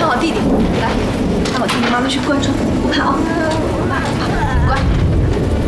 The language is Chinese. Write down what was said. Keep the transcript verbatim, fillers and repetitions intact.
看好弟弟，来，看好弟弟，妈妈去关窗，不怕啊。乖。